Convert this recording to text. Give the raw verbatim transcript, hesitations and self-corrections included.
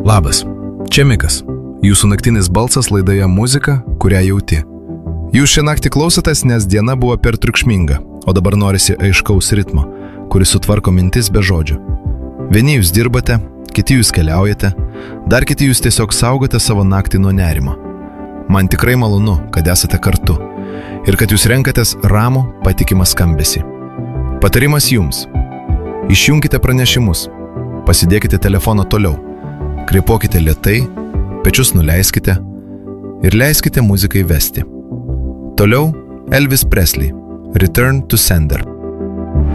Labas, čia Mikas. Jūsų naktinis balsas laidoje muzika, kurią jauti. Jūs šią naktį klausotės, nes diena buvo per triukšminga, o dabar norisi aiškaus ritmo, kuris sutvarko mintis be žodžių. Vieni jūs dirbate, kiti jūs keliaujate, dar kiti jūs tiesiog saugote savo naktį nuo nerimo. Man tikrai malonu, kad esate kartu ir kad jūs renkatės ramų, patikimą skambesį. Patarimas jums. Išjunkite pranešimus, pasidėkite telefoną toliau, kvėpuokite lėtai, pečius nuleiskite ir leiskite muzikai vesti. Toliau Elvis Presley, Return to Sender.